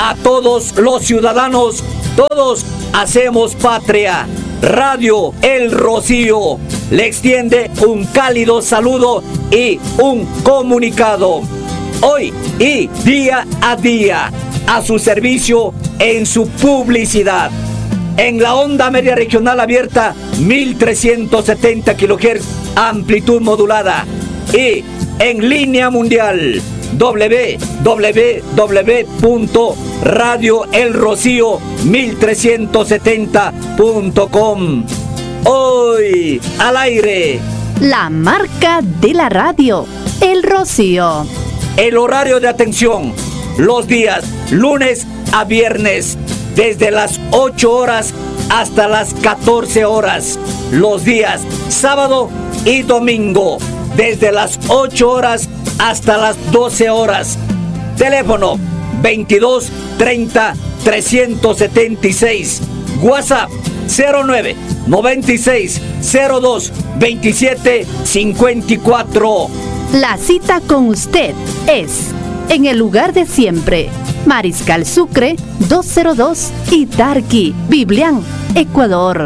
a todos los ciudadanos. Todos hacemos patria. Radio El Rocío le extiende un cálido saludo y un comunicado. Hoy y día a día, a su servicio en su publicidad. En la onda media regional abierta, 1370 kHz, amplitud modulada. Y en línea mundial, www.radioelrocío1370.com. Hoy al aire, la marca de la radio, El Rocío. El horario de atención, los días lunes a viernes, desde las 8 horas hasta las 14 horas. Los días sábado y domingo, desde las 8 horas hasta las 12 horas. Teléfono 22 30 376. WhatsApp 09 96 02 27 54. La cita con usted es en el lugar de siempre. Mariscal Sucre 202 Itarqui, Biblián, Ecuador.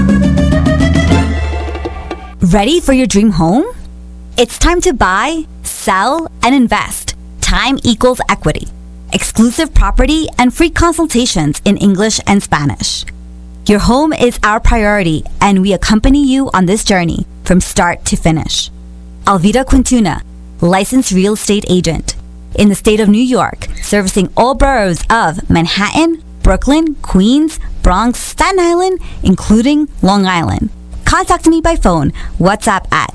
Ready for your dream home? It's time to buy, sell, and invest. Time equals equity. Exclusive property and free consultations in English and Spanish. Your home is our priority, and we accompany you on this journey from start to finish. Alvida Quintuna, licensed real estate agent. In the state of New York, servicing all boroughs of Manhattan, Brooklyn, Queens, Bronx, Staten Island, including Long Island. Contact me by phone, WhatsApp at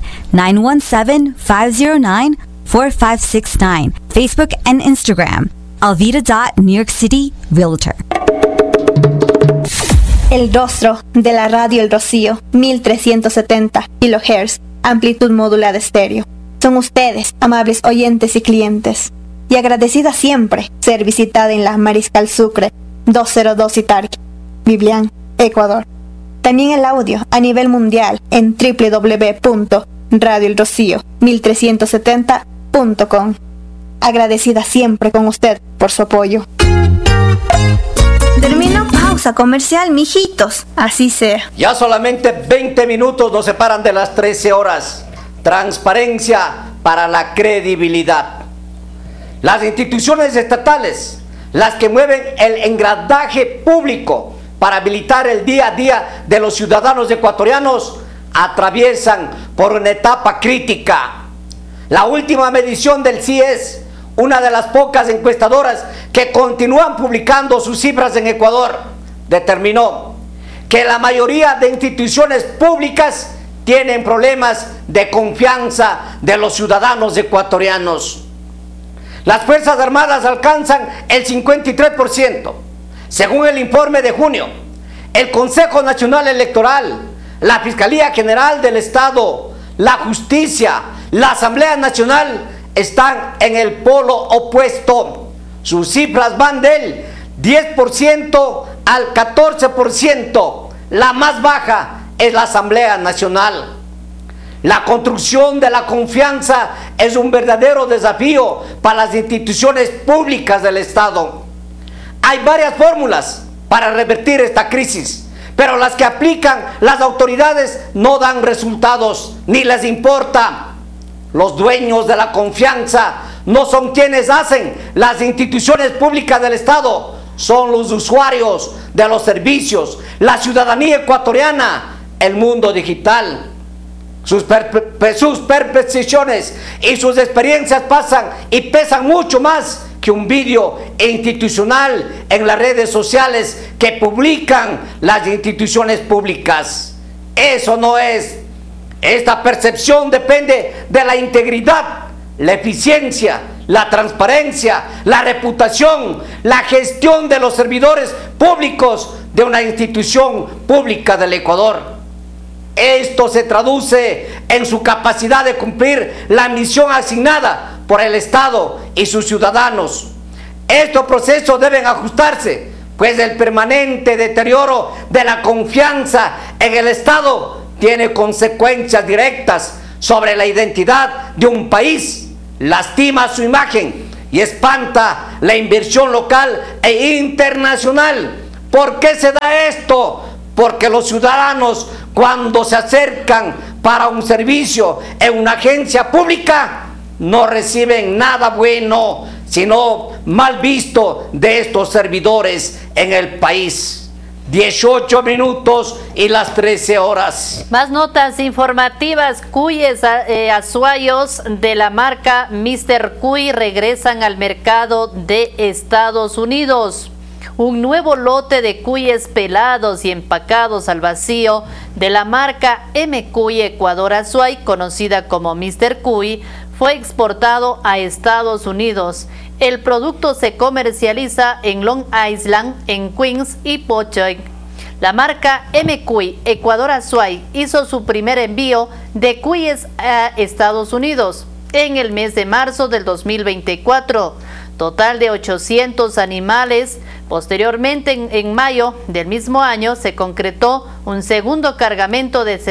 917-509-4569, Facebook and Instagram, alvida.newyorkcityrealtor. El rostro de la radio El Rocío, 1370 kHz, amplitud modulada estéreo. Son ustedes, amables oyentes y clientes, y agradecida siempre ser visitada en la Mariscal Sucre 202 Itarqui, Biblián, Ecuador. También el audio a nivel mundial en www.radioelrocío1370.com. Agradecida siempre con usted por su apoyo. Termino pausa comercial, mijitos. Así sea. Ya solamente 20 minutos nos separan de las 13 horas. Transparencia para la credibilidad. Las instituciones estatales, las que mueven el engranaje público para habilitar el día a día de los ciudadanos ecuatorianos, atraviesan por una etapa crítica. La última medición del CIES, una de las pocas encuestadoras que continúan publicando sus cifras en Ecuador, determinó que la mayoría de instituciones públicas tienen problemas de confianza de los ciudadanos ecuatorianos. Las Fuerzas Armadas alcanzan el 53%. Según el informe de junio, el Consejo Nacional Electoral, la Fiscalía General del Estado, la Justicia, la Asamblea Nacional están en el polo opuesto. Sus cifras van del 10% al 14%. La más baja es la Asamblea Nacional. La construcción de la confianza es un verdadero desafío para las instituciones públicas del Estado. Hay varias fórmulas para revertir esta crisis, pero las que aplican las autoridades no dan resultados ni les importa. Los dueños de la confianza no son quienes hacen las instituciones públicas del Estado, son los usuarios de los servicios, la ciudadanía ecuatoriana, el mundo digital. Sus percepciones y sus experiencias pasan y pesan mucho más que un vídeo institucional en las redes sociales que publican las instituciones públicas. Eso no es. Esta percepción depende de la integridad, la eficiencia, la transparencia, la reputación, la gestión de los servidores públicos de una institución pública del Ecuador. Esto se traduce en su capacidad de cumplir la misión asignada por el Estado y sus ciudadanos. Estos procesos deben ajustarse, pues el permanente deterioro de la confianza en el Estado tiene consecuencias directas sobre la identidad de un país, lastima su imagen y espanta la inversión local e internacional. ¿Por qué se da esto? Porque los ciudadanos, cuando se acercan para un servicio en una agencia pública, no reciben nada bueno, sino mal visto de estos servidores en el país. 18 minutos y las 13 horas. Más notas informativas. Cuyes azuayos de la marca Mr. Cuy regresan al mercado de Estados Unidos. Un nuevo lote de cuyes pelados y empacados al vacío de la marca M. Cuy Ecuador Azuay, conocida como Mr. Cuy, fue exportado a Estados Unidos. El producto se comercializa en Long Island, en Queens y Potomac. La marca M. Cuy Ecuador Azuay hizo su primer envío de cuyes a Estados Unidos en el mes de marzo del 2024. Total de 800 animales. Posteriormente, en mayo del mismo año, se concretó un segundo cargamento de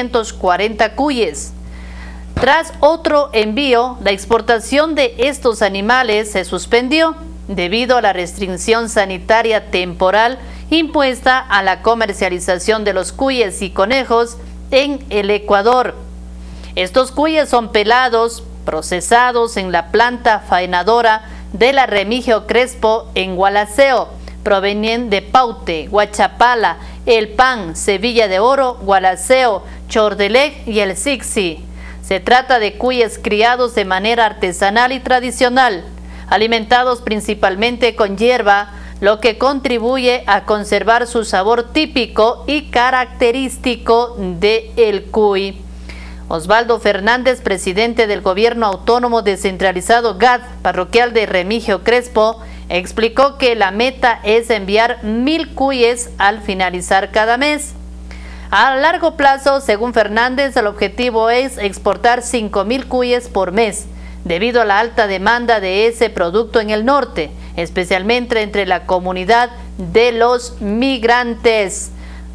740 cuyes. Tras otro envío, la exportación de estos animales se suspendió debido a la restricción sanitaria temporal impuesta a la comercialización de los cuyes y conejos en el Ecuador. Estos cuyes son pelados, procesados en la planta faenadora de la Remigio Crespo en Gualaceo, provenientes de Paute, Huachapala, El Pan, Sevilla de Oro, Gualaceo, Chordelec y El Sixi. Se trata de cuyes criados de manera artesanal y tradicional, alimentados principalmente con hierba, lo que contribuye a conservar su sabor típico y característico del cuy. Osvaldo Fernández, presidente del Gobierno Autónomo Descentralizado GAD, parroquial de Remigio Crespo, explicó que la meta es enviar 1,000 cuyes al finalizar cada mes. A largo plazo, según Fernández, el objetivo es exportar 5,000 cuyes por mes, debido a la alta demanda de ese producto en el norte, especialmente entre la comunidad de los migrantes.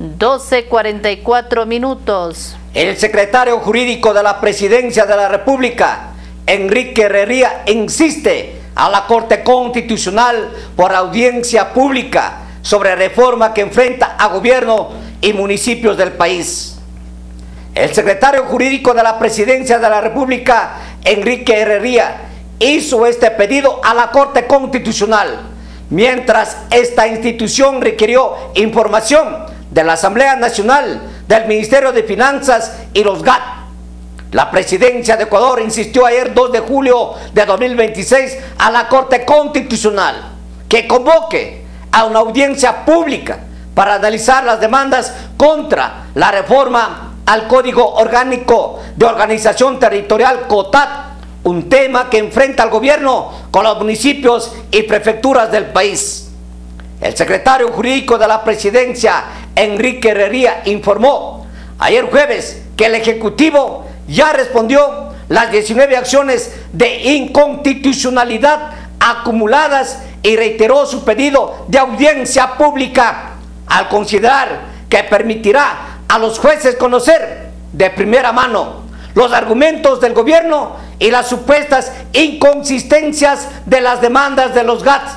12:44 minutos. El secretario jurídico de la Presidencia de la República, Enrique Herrería, insiste a la Corte Constitucional por audiencia pública sobre reforma que enfrenta a gobierno y municipios del país. El secretario jurídico de la Presidencia de la República, Enrique Herrería, hizo este pedido a la Corte Constitucional, mientras esta institución requirió información de la Asamblea Nacional, del Ministerio de Finanzas y los GAT. La Presidencia de Ecuador insistió ayer 2 de julio de 2026 a la Corte Constitucional que convoque a una audiencia pública para analizar las demandas contra la reforma al Código Orgánico de Organización Territorial COTAT, un tema que enfrenta al gobierno con los municipios y prefecturas del país. El secretario jurídico de la Presidencia, Enrique Herrería, informó ayer jueves que el Ejecutivo ya respondió las 19 acciones de inconstitucionalidad acumuladas y reiteró su pedido de audiencia pública al considerar que permitirá a los jueces conocer de primera mano los argumentos del gobierno y las supuestas inconsistencias de las demandas de los GATS.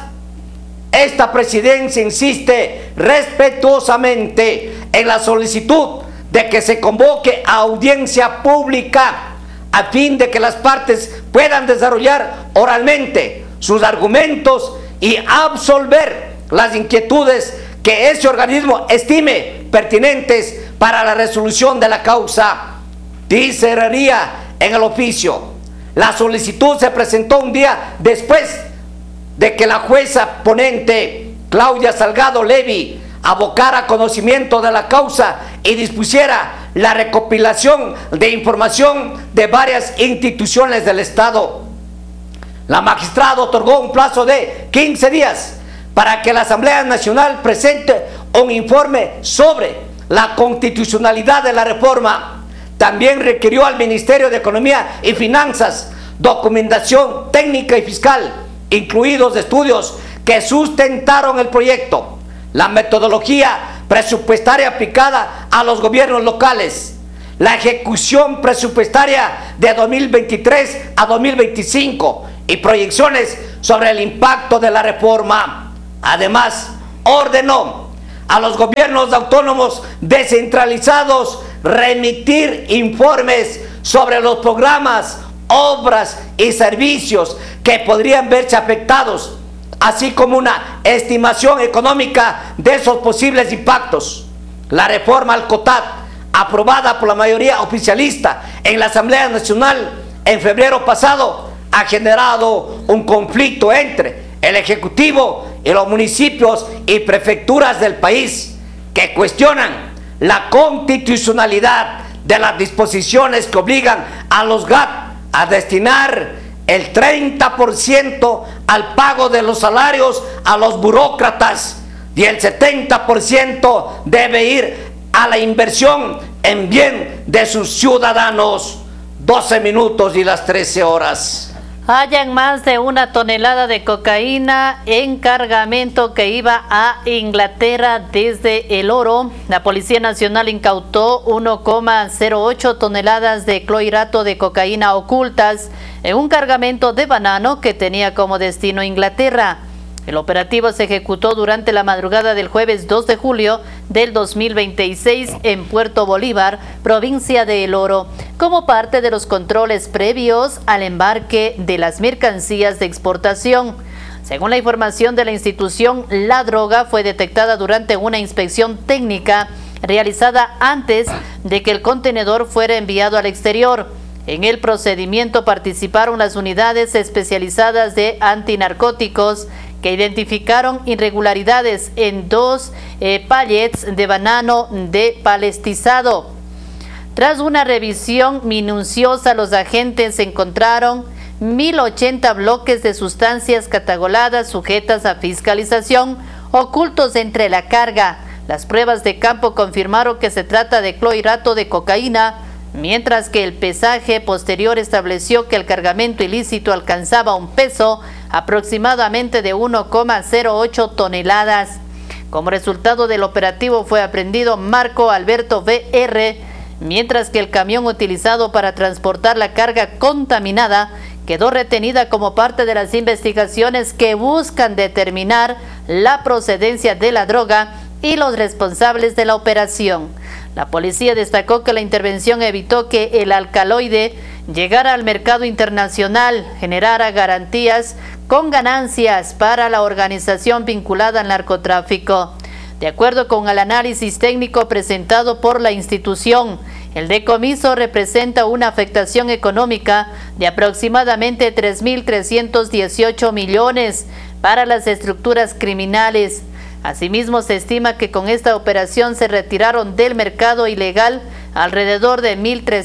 Esta presidencia insiste respetuosamente en la solicitud de que se convoque a audiencia pública a fin de que las partes puedan desarrollar oralmente sus argumentos y absolver las inquietudes que ese organismo estime pertinentes para la resolución de la causa. Dice Herrería en el oficio, la solicitud se presentó un día después de que la jueza ponente Claudia Salgado Levy abocara conocimiento de la causa y dispusiera la recopilación de información de varias instituciones del Estado. La magistrada otorgó un plazo de 15 días para que la Asamblea Nacional presente un informe sobre la constitucionalidad de la reforma. También requirió al Ministerio de Economía y Finanzas documentación técnica y fiscal, incluidos estudios que sustentaron el proyecto, la metodología presupuestaria aplicada a los gobiernos locales, la ejecución presupuestaria de 2023 a 2025 y proyecciones sobre el impacto de la reforma. Además, ordenó a los gobiernos autónomos descentralizados remitir informes sobre los programas, obras y servicios que podrían verse afectados, así como una estimación económica de esos posibles impactos. La reforma al COTAD, aprobada por la mayoría oficialista en la Asamblea Nacional en febrero pasado, ha generado un conflicto entre el Ejecutivo y los municipios y prefecturas del país, que cuestionan la constitucionalidad de las disposiciones que obligan a los GAT a destinar el 30% al pago de los salarios a los burócratas y el 70% debe ir a la inversión en bien de sus ciudadanos. 12 minutos y las 13 horas. Hallan más de 1 tonelada de cocaína en cargamento que iba a Inglaterra desde El Oro. La Policía Nacional incautó 1,08 toneladas de clorhidrato de cocaína ocultas en un cargamento de banano que tenía como destino Inglaterra. El operativo se ejecutó durante la madrugada del jueves 2 de julio del 2026 en Puerto Bolívar, provincia de El Oro, como parte de los controles previos al embarque de las mercancías de exportación. Según la información de la institución, la droga fue detectada durante una inspección técnica realizada antes de que el contenedor fuera enviado al exterior. En el procedimiento participaron las unidades especializadas de antinarcóticos que identificaron irregularidades en 2 pallets de banano despalestizado. Tras una revisión minuciosa, los agentes encontraron 1.080 bloques de sustancias catalogadas sujetas a fiscalización ocultos entre la carga. Las pruebas de campo confirmaron que se trata de clorhidrato de cocaína, mientras que el pesaje posterior estableció que el cargamento ilícito alcanzaba un peso aproximadamente de 1,08 toneladas. Como resultado del operativo fue aprehendido Marco Alberto VR, mientras que el camión utilizado para transportar la carga contaminada quedó retenida como parte de las investigaciones que buscan determinar la procedencia de la droga y los responsables de la operación. La policía destacó que la intervención evitó que el alcaloide llegara al mercado internacional, generara garantías con ganancias para la organización vinculada al narcotráfico. De acuerdo con el análisis técnico presentado por la institución, el decomiso representa una afectación económica de aproximadamente 3.318 millones para las estructuras criminales. Asimismo, se estima que con esta operación se retiraron del mercado ilegal alrededor de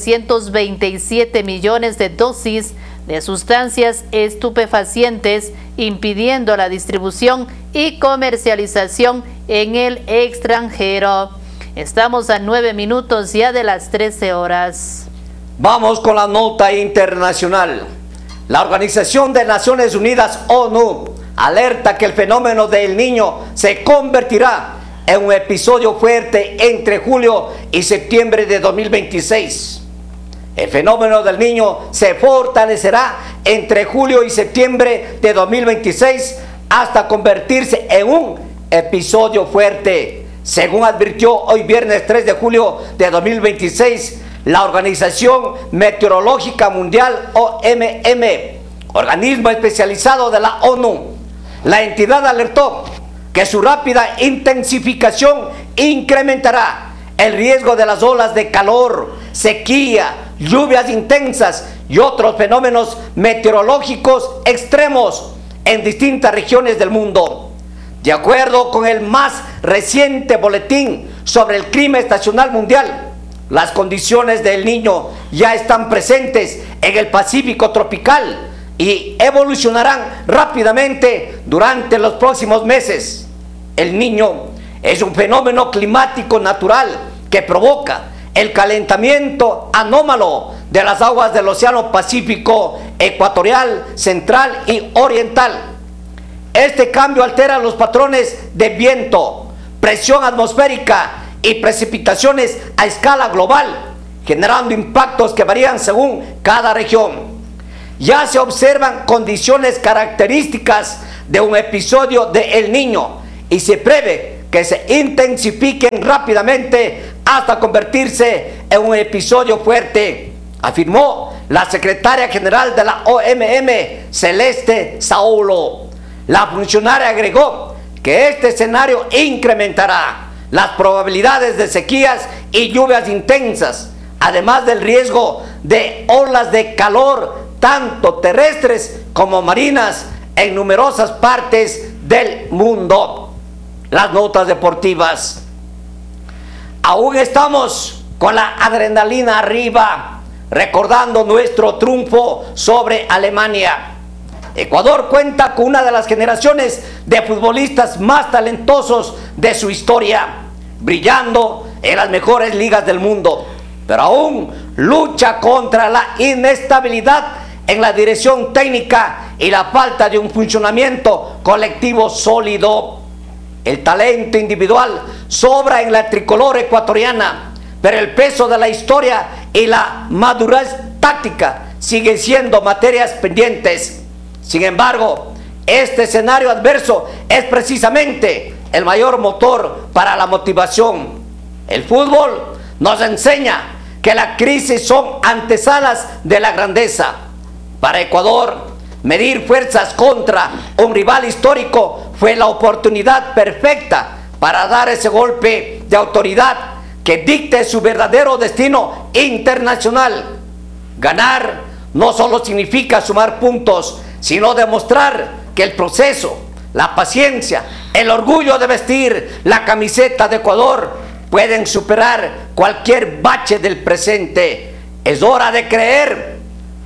1.327 millones de dosis de sustancias estupefacientes, impidiendo la distribución y comercialización en el extranjero. Estamos a 9 minutos ya de las 13 horas. Vamos con la nota internacional. La Organización de Naciones Unidas, ONU, alerta que el fenómeno del Niño se convertirá en un episodio fuerte entre julio y septiembre de 2026. El fenómeno del Niño se fortalecerá entre julio y septiembre de 2026 hasta convertirse en un episodio fuerte, según advirtió hoy viernes 3 de julio de 2026 la Organización Meteorológica Mundial, OMM, organismo especializado de la ONU. La entidad alertó que su rápida intensificación incrementará el riesgo de las olas de calor, sequía, lluvias intensas y otros fenómenos meteorológicos extremos en distintas regiones del mundo. De acuerdo con el más reciente boletín sobre el clima estacional mundial, las condiciones del Niño ya están presentes en el Pacífico tropical y evolucionarán rápidamente durante los próximos meses. El Niño es un fenómeno climático natural que provoca el calentamiento anómalo de las aguas del Océano Pacífico ecuatorial, central y oriental. Este cambio altera los patrones de viento, presión atmosférica y precipitaciones a escala global, generando impactos que varían según cada región. ya se observan condiciones características de un episodio de El Niño y se prevé que se intensifiquen rápidamente hasta convertirse en un episodio fuerte, afirmó la secretaria general de la OMM, Celeste Saulo. La funcionaria agregó que este escenario incrementará las probabilidades de sequías y lluvias intensas, además del riesgo de olas de calor, tanto terrestres como marinas, en numerosas partes del mundo. Las notas deportivas. Aún estamos con la adrenalina arriba, recordando nuestro triunfo sobre Alemania. Ecuador cuenta con una de las generaciones de futbolistas más talentosos de su historia, brillando en las mejores ligas del mundo, pero aún lucha contra la inestabilidad en la dirección técnica y la falta de un funcionamiento colectivo sólido. El talento individual sobra en la tricolor ecuatoriana, pero el peso de la historia y la madurez táctica siguen siendo materias pendientes. Sin embargo, este escenario adverso es precisamente el mayor motor para la motivación. El fútbol nos enseña que las crisis son antesalas de la grandeza. Para Ecuador, medir fuerzas contra un rival histórico fue la oportunidad perfecta para dar ese golpe de autoridad que dicte su verdadero destino internacional. Ganar no solo significa sumar puntos, sino demostrar que el proceso, la paciencia, el orgullo de vestir la camiseta de Ecuador pueden superar cualquier bache del presente. Es hora de creer.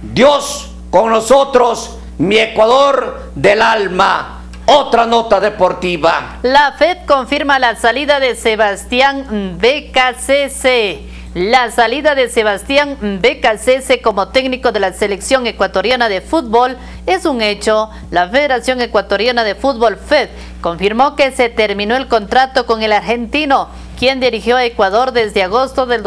Dios con nosotros, mi Ecuador del alma. Otra nota deportiva. La FED confirma la salida de Sebastián Beccacece. La salida de Sebastián Beccacece como técnico de la selección ecuatoriana de fútbol es un hecho. La Federación Ecuatoriana de Fútbol, FED, confirmó que se terminó el contrato con el argentino, quien dirigió a Ecuador desde agosto del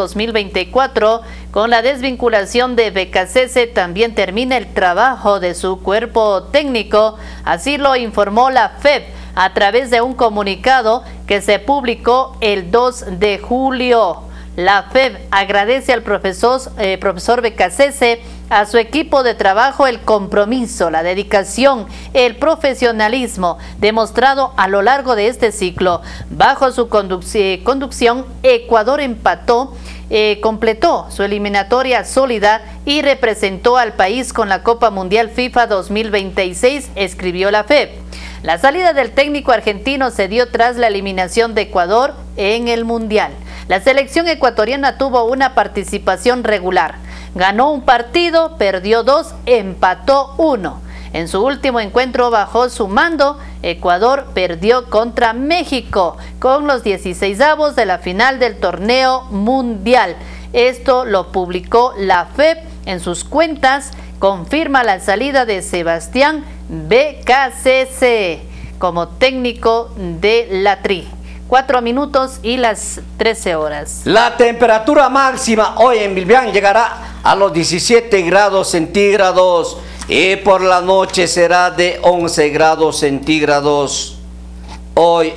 2024. Con la desvinculación de Beccacece también termina el trabajo de su cuerpo técnico. Así lo informó la FED a través de un comunicado que se publicó el 2 de julio. La FED agradece al profesor Beccacece, a su equipo de trabajo, el compromiso, la dedicación, el profesionalismo demostrado a lo largo de este ciclo. Bajo su conducción, Ecuador completó su eliminatoria sólida y representó al país con la Copa Mundial FIFA 2026, escribió la FED. La salida del técnico argentino se dio tras la eliminación de Ecuador en el Mundial. La selección ecuatoriana tuvo una participación regular. Ganó un partido, perdió 2, empató 1. En su último encuentro bajo su mando, Ecuador perdió contra México con los 16avos de la final del torneo mundial. Esto lo publicó la FED en sus cuentas. Confirma la salida de Sebastián Beccacece como técnico de la Tri. 4 minutos y las 13 horas. La temperatura máxima hoy en Biblián llegará a los 17 grados centígrados y por la noche será de 11 grados centígrados. Hoy,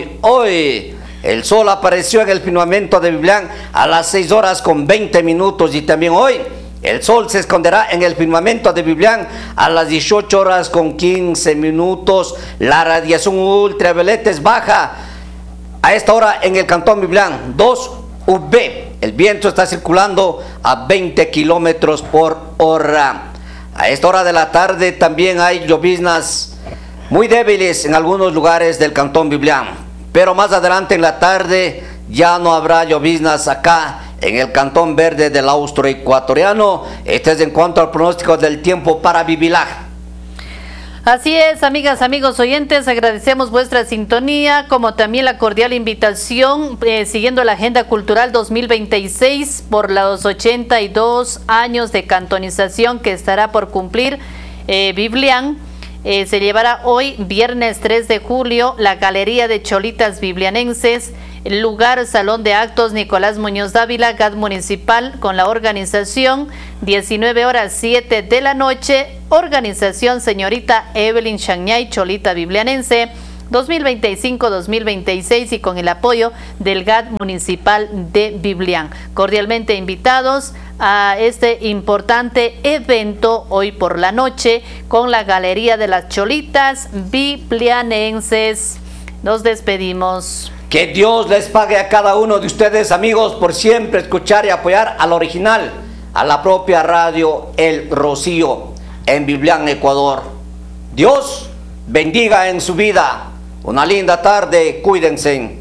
el sol apareció en el firmamento de Biblián a las 6 horas con 20 minutos y también hoy el sol se esconderá en el firmamento de Biblián a las 18 horas con 15 minutos. La radiación ultravioleta es baja a esta hora en el Cantón Biblián, 2 UV. El viento está circulando a 20 kilómetros por hora. A esta hora de la tarde también hay lloviznas muy débiles en algunos lugares del Cantón Biblián. Pero más adelante en la tarde ya no habrá lloviznas acá en el Cantón Verde del Austroecuatoriano. Este es en cuanto al pronóstico del tiempo para Bibilaj. Así es, amigas, amigos oyentes, agradecemos vuestra sintonía, como también la cordial invitación, siguiendo la Agenda Cultural 2026 por los 82 años de cantonización que estará por cumplir Biblián. Se llevará hoy, viernes 3 de julio, la Galería de Cholitas Biblianenses Lugar, Salón de Actos Nicolás Muñoz Dávila, GAD Municipal, con la organización, 19 horas 7 de la noche, organización señorita Evelyn Chañay, Cholita Biblianense, 2025-2026, y con el apoyo del GAD Municipal de Biblián. Cordialmente invitados a este importante evento hoy por la noche con la Galería de las Cholitas Biblianenses. Nos despedimos. Que Dios les pague a cada uno de ustedes, amigos, por siempre escuchar y apoyar al original, a la propia radio El Rocío en Biblián, Ecuador. Dios bendiga en su vida. Una linda tarde, cuídense.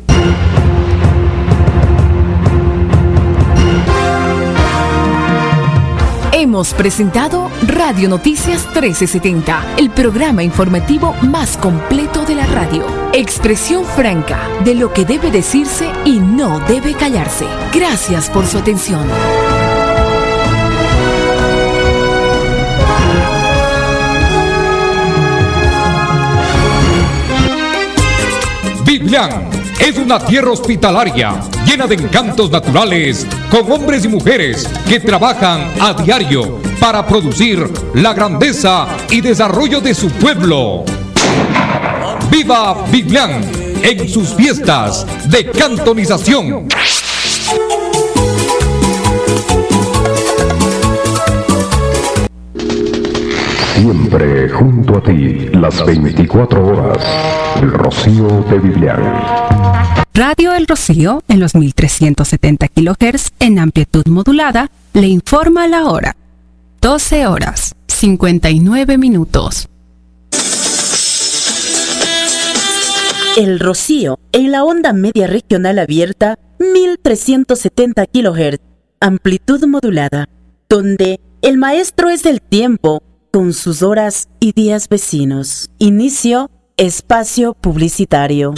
Hemos presentado Radio Noticias 1370, el programa informativo más completo de la radio. Expresión franca de lo que debe decirse y no debe callarse. Gracias por su atención. Biblián es una tierra hospitalaria llena de encantos naturales, con hombres y mujeres que trabajan a diario para producir la grandeza y desarrollo de su pueblo. ¡Viva Biblián en sus fiestas de cantonización! Siempre junto a ti, las 24 horas, el Rocío de Biblián. Radio El Rocío, en los 1370 kHz en amplitud modulada, le informa la hora. 12 horas, 59 minutos. El Rocío, en la onda media regional abierta, 1370 kHz, amplitud modulada, donde el maestro es el tiempo, con sus horas y días vecinos. Inicio, espacio publicitario.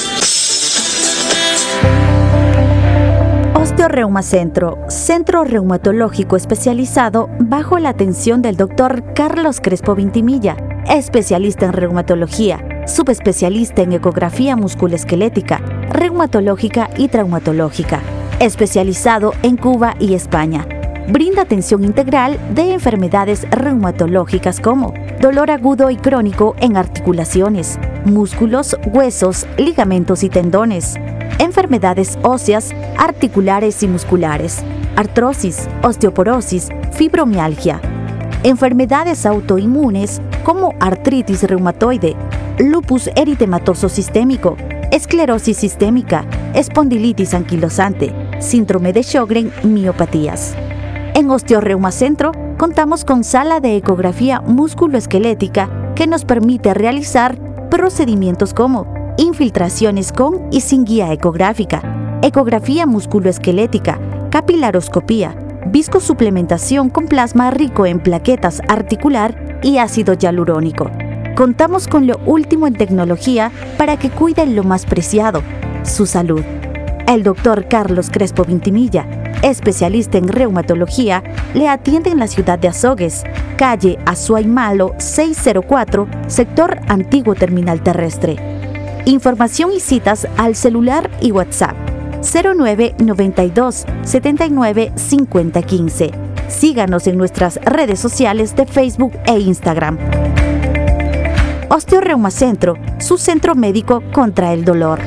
Osteoreuma Centro, centro reumatológico especializado bajo la atención del Dr. Carlos Crespo Vintimilla, especialista en reumatología, subespecialista en ecografía musculoesquelética, reumatológica y traumatológica, especializado en Cuba y España. Brinda atención integral de enfermedades reumatológicas como dolor agudo y crónico en articulaciones, músculos, huesos, ligamentos y tendones, enfermedades óseas, articulares y musculares, artrosis, osteoporosis, fibromialgia, enfermedades autoinmunes como artritis reumatoide, lupus eritematoso sistémico, esclerosis sistémica, espondilitis anquilosante, síndrome de Sjögren, miopatías. En Osteoreuma Centro contamos con sala de ecografía musculoesquelética que nos permite realizar procedimientos como infiltraciones con y sin guía ecográfica, ecografía musculoesquelética, capilaroscopía, viscosuplementación con plasma rico en plaquetas articular y ácido hialurónico. Contamos con lo último en tecnología para que cuiden lo más preciado, su salud. El Dr. Carlos Crespo Vintimilla, especialista en reumatología, le atiende en la ciudad de Azogues, calle Azuay Malo 604, sector Antiguo Terminal Terrestre. Información y citas al celular y WhatsApp 0992 79 50 15. Síganos en nuestras redes sociales de Facebook e Instagram. Osteoreuma Centro, su centro médico contra el dolor.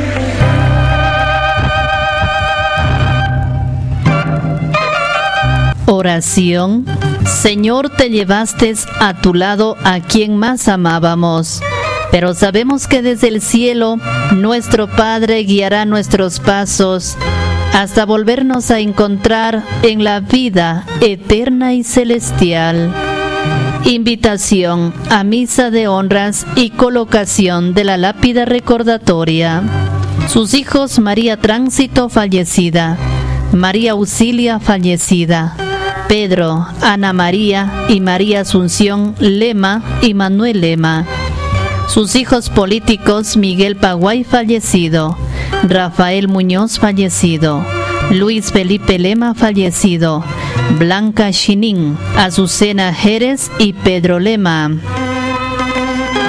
Oración. Señor, te llevaste a tu lado a quien más amábamos, pero sabemos que desde el cielo nuestro Padre guiará nuestros pasos hasta volvernos a encontrar en la vida eterna y celestial. Invitación a misa de honras y colocación de la lápida recordatoria. Sus hijos María Tránsito, fallecida; María Auxilia, fallecida; Pedro, Ana María y María Asunción Lema y Manuel Lema. Sus hijos políticos Miguel Paguay, fallecido; Rafael Muñoz, fallecido; Luis Felipe Lema, fallecido; Blanca Chinín, Azucena Jerez y Pedro Lema.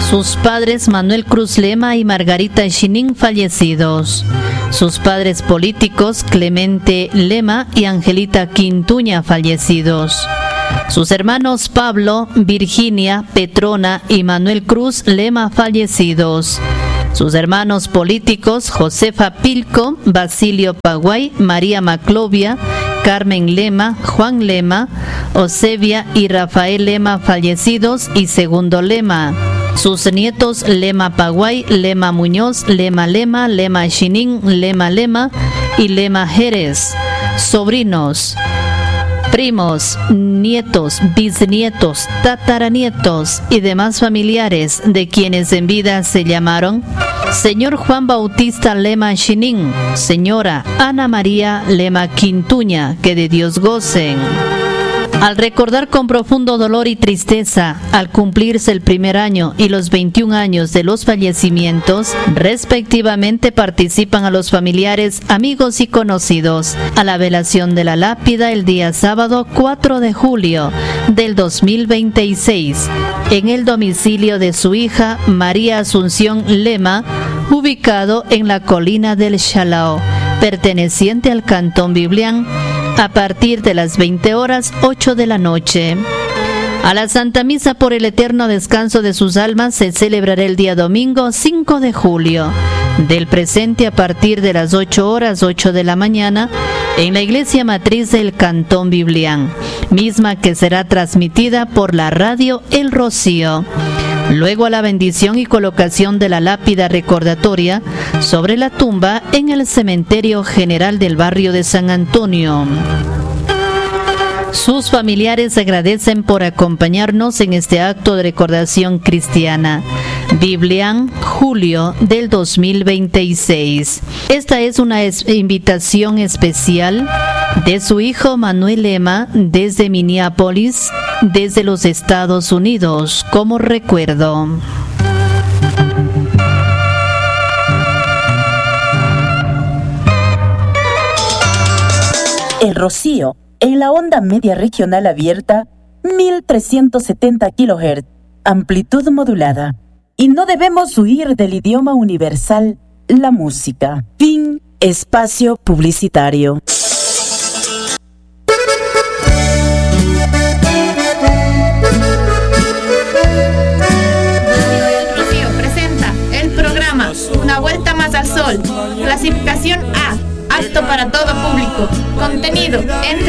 Sus padres Manuel Cruz Lema y Margarita Chinin, fallecidos. Sus padres políticos Clemente Lema y Angelita Quintuña, fallecidos. Sus hermanos Pablo, Virginia, Petrona y Manuel Cruz Lema, fallecidos. Sus hermanos políticos Josefa Pilco, Basilio Paguay, María Maclovia, Carmen Lema, Juan Lema, Osevia y Rafael Lema, fallecidos, y Segundo Lema. Sus nietos Lema Paguay, Lema Muñoz, Lema Lema, Lema Chinin, Lema Lema y Lema Jerez. Sobrinos, primos, nietos, bisnietos, tataranietos y demás familiares de quienes en vida se llamaron señor Juan Bautista Lema Chinin, señora Ana María Lema Quintuña, que de Dios gocen. Al recordar con profundo dolor y tristeza, al cumplirse el primer año y los 21 años de los fallecimientos, respectivamente, participan a los familiares, amigos y conocidos a la velación de la lápida el día sábado 4 de julio del 2026 en el domicilio de su hija María Asunción Lema, ubicado en la colina del Chalao, perteneciente al Cantón Biblián, a partir de las 20 horas 8 de la noche. A la Santa Misa por el eterno descanso de sus almas se celebrará el día domingo 5 de julio del presente a partir de las 8 horas 8 de la mañana en la iglesia matriz del Cantón Biblián, misma que será transmitida por la radio El Rocío. Luego a la bendición y colocación de la lápida recordatoria sobre la tumba en el cementerio general del barrio de San Antonio. Sus familiares agradecen por acompañarnos en este acto de recordación cristiana. Biblián, julio del 2026. Esta es una invitación especial de su hijo Manuel Lema desde Minneapolis, desde los Estados Unidos, como recuerdo. El Rocío, en la onda media regional abierta, 1370 kHz, amplitud modulada. Y no debemos huir del idioma universal, la música. Fin, espacio publicitario. Rocío presenta el programa Una Vuelta Más al Sol. Clasificación A, apto para todo público. Contenido,